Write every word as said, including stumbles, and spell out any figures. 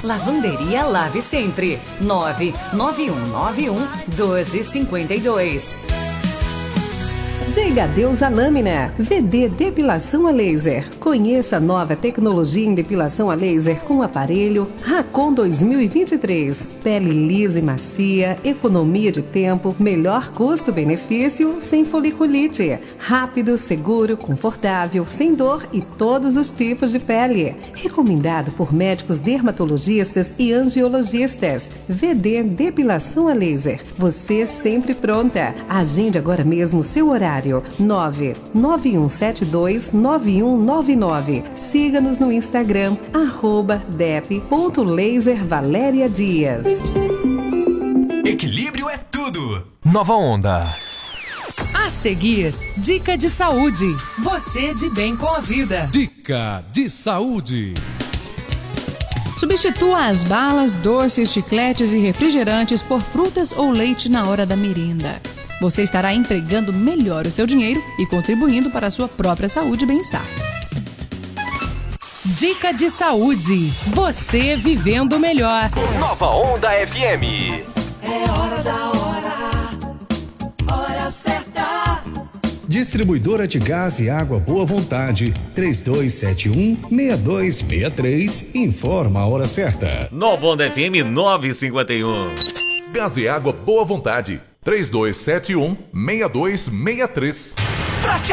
Lavanderia Lave Sempre. nove nove um nove um doze cinquenta e dois. Diga adeus à lâmina. V D Depilação a Laser. Conheça a nova tecnologia em depilação a laser com o aparelho Racon dois mil e vinte e três. Pele lisa e macia, economia de tempo, melhor custo-benefício, sem foliculite. Rápido, seguro, confortável, sem dor e todos os tipos de pele. Recomendado por médicos dermatologistas e angiologistas. V D Depilação a Laser. Você sempre pronta. Agende agora mesmo seu horário. nove nove um sete dois nove um nove nove. Siga-nos no Instagram, arroba dep ponto laser Valéria Dias. Equilíbrio é tudo. Nova Onda. A seguir, dica de saúde. Você de bem com a vida. Dica de saúde. Substitua as balas, doces, chicletes e refrigerantes por frutas ou leite na hora da merenda. Você estará empregando melhor o seu dinheiro e contribuindo para a sua própria saúde e bem-estar. Dica de saúde. Você vivendo melhor. Nova Onda F M. É hora da hora. Hora certa. Distribuidora de Gás e Água Boa Vontade, três dois sete um, seis dois seis três, informa a hora certa. Nova Onda F M nove e cinquenta e um. Gás e Água Boa Vontade, três dois sete um, seis dois seis três. Frete